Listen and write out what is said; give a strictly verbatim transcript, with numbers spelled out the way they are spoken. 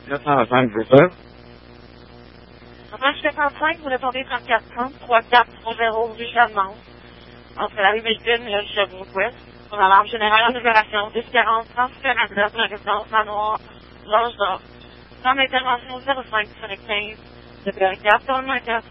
quatre cent cinq, c'est ça? Recherche quatre-vingt-cinq, vous répondez trente-quatre trente, trois quatre trois zéro rue Charmante, entre la rue Milton et le Sherbrooke-Ouest. Pour l'alarme générale en opération dix quarante, transfert à la résidence Manoir, L'Ange d'Or. Temps d'intervention zéro cinq quinze, de quatre, tournement quatre.